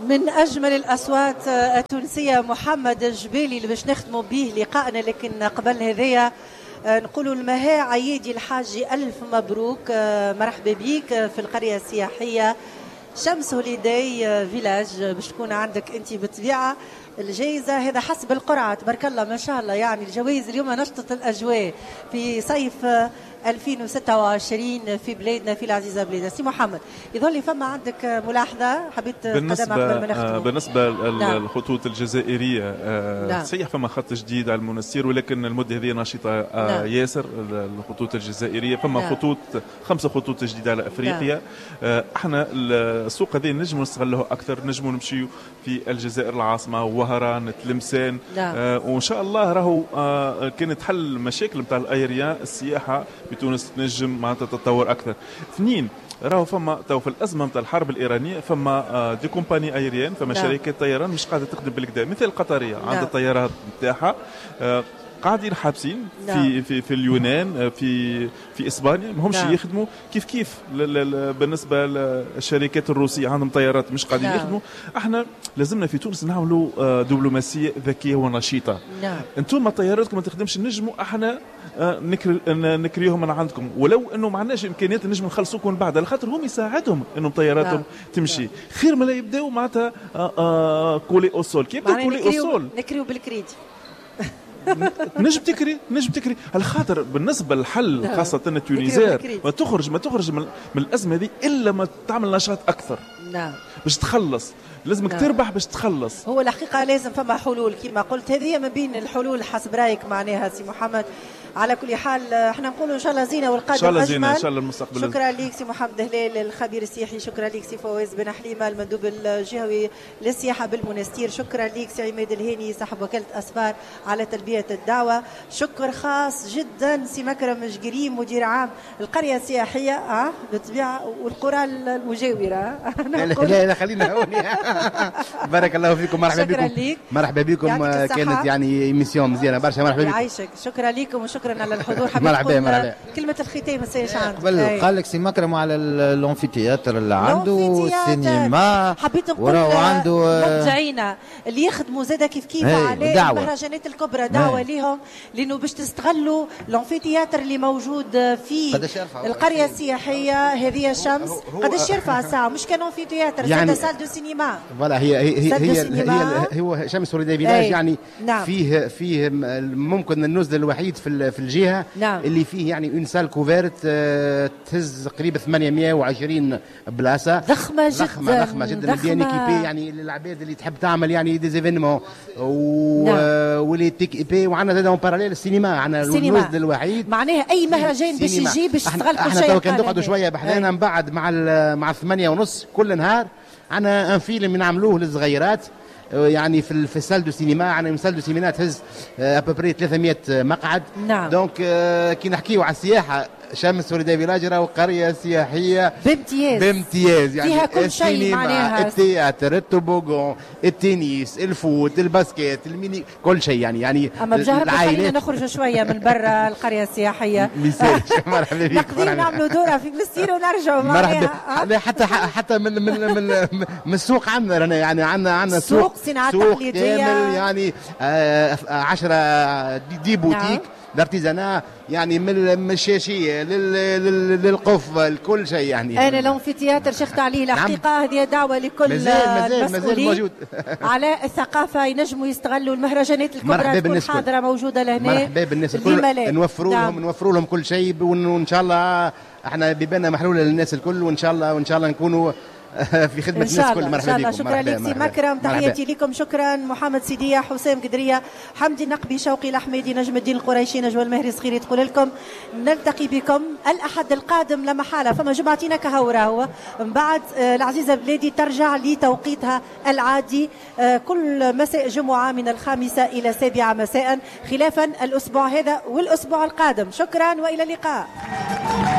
من أجمل الأصوات التونسية محمد الجبالي اللي باش نختموا به لقائنا. لكن قبل هذايا نقولوا المها عيدي الحاجي ألف مبروك، مرحبا بيك في القرية السياحية شمس هوليداي فيلاج. باش تكون عندك أنت بالطبيعة الجائزة هذا حسب القرعة، تبارك الله ما شاء الله. يعني الجوائز اليوم نشطت الأجواء في صيف 2026 في بلادنا في العزيزة بلادنا. سي محمد يظل لي فما عندك ملاحظة حبيت تقدمها قبل ما نختم؟ بالنسبة للخطوط الجزائرية صحيح فما خط جديد على المنستير، ولكن المدة هذه نشيطة ياسر. الخطوط الجزائرية فما خطوط 5 خطوط جديدة على أفريقيا. احنا السوق هذه نجم نستغله أكثر، نجم نمشيو في الجزائر العاصمة وهران تلمسان، وإن شاء الله راهو كانت حل مشاكل نتاع الأيريان السياحة بتونس تنجم معناتها تتطور أكثر. 2 راهو فما تو في الأزمة نتاع الحرب الإيرانية فما دي كومباني أيريان، فما شركات طيران مش قاعدة تخدم بالكدا، مثل القطرية عندها الطيارات نتاعها قاعدين حابسين في اليونان في اسبانيا ماهمش يخدموا كيف بالنسبه للشركات الروسيه عندهم طيارات مش قاعدين يخدموا. احنا لازمنا في تونس نعملوا دبلوماسيه ذكيه ونشيطه. انتم طياراتكم ما تخدمش، نجموا احنا نكريهم من عندكم، ولو انه ما عندناش امكانيات نجم نخلصوكم من بعد، على خاطر هم يساعدهم انهم طياراتهم تمشي خير ما لا يبداوا معناتها كولي اوسول. كيف كولي اوسول نكريو بالكريدي نجم تكري على خاطر بالنسبه للحل خاصه التونيزير ما تخرج من الازمه دي الا ما تعمل نشاط اكثر. باش تخلص لازمك تربح باش تخلص. هو الحقيقه لازم فما حلول كما قلت، هذه من بين الحلول حسب رايك معناها سي محمد. على كل حال احنا نقولوا ان شاء الله زينه والقادم اجمل ان شاء الله المستقبل. شكرا لك سي محمد هلال الخبير السياحي، شكرا لك سي فواز بن حليمه المندوب الجهوي للسياحه بالمنستير، شكرا لك سي عماد الهاني صاحب وكاله اسفار على تلبيه الدعوه، شكر خاص جدا سي مكرم جقريم مدير عام القريه السياحيه بالطبيعه والقرى المجاوره. لا خلينا هوني. بارك الله فيكم، مرحبا بكم. مرحبا بكم، كانت يعني ايميسيون مزيانه برشا. مرحبا بكم. يعيشك، شكرا لكم وشكرا على الحضور. مرحبا. كلمة الختام السيد عندك. قبل قال لك سي مكرم على الانفيتياتر اللي عنده السينما، حبيت نقول مبدعينا اللي يخدموا زاده كيف على المهرجانات الكبرى دعوة لهم، لأنه باش تستغلوا الانفيتياتر اللي موجود في القرية السياحية هذه شمس. قداش يرفع الساعة؟ مش كان انفيتياتر يعني سال دو سينما. فوالا هي هو شمس هوليداي فيلاج يعني فيه ممكن النزل الوحيد في الجهه اللي فيه يعني اون سال كوفيرت تهز قريب 820 بلاصه، ضخمه جدا بيان ايكيبي، يعني للعباد اللي تحب تعمل يعني دي زيفينمون ولي تيك ايبي. وعندنا زاد اون باراليل السينما، عندنا النزل الوحيد معناها اي مهرجان باش يجي باش تشتغل كل شيء. احنا كان نقعدوا شويه بحذانا من بعد مع 8:30 كل نهار عندنا ان فيلم نعملوه للصغيرات يعني في سال دو سينما. عندنا سال دو سينما تهز ابوبري 300 مقعد. دونك كي نحكيو على السياحه شمس هوليداي فيلاج راهو قريه سياحيه بامتياز يعني فيها كل شيء معناها التياتر، التوبوغون، التنس، الفوت، الباسكيت، الميني، كل شيء يعني اما بجهر خلينا نخرج شويه من برا القريه السياحيه. مرحبا بك. نقدر نعملوا دوره في فلسطين ونرجعوا مرحبا. حتى من السوق عندنا يعني عندنا سوق صناعه تقليديه يعني 10 دي بوتيك الارتيزانا يعني من الشاشيه للقف لكل شيء يعني. انا لو في تياتر شيخ عليه الحقيقه هذه دعوه لكل المسؤولين على الثقافه ينجموا يستغلوا المهرجانات الكبرى تكون حاضره موجوده لهنا. مرحبا بالناس الكل، نوفروا لهم كل شيء، وان شاء الله احنا بيبان محلوله للناس الكل، وان شاء الله نكونوا في خدمة الناس كل. مرحبا بكم. شكرا لك سي مكرم، تحياتي لكم. شكرا محمد سيدية، حسام قدرية، حمدي النقبي، شوقي الأحمدي، نجم الدين القريشي، نجوى المهري صغيري. تقول لكم نلتقي بكم الأحد القادم لا محالة، فما جمعتنا كهورة هو من بعد العزيزة بلادي ترجع لتوقيتها العادي كل مساء جمعة من 5 إلى 7 مساء، خلافا الأسبوع هذا والأسبوع القادم. شكرا وإلى اللقاء.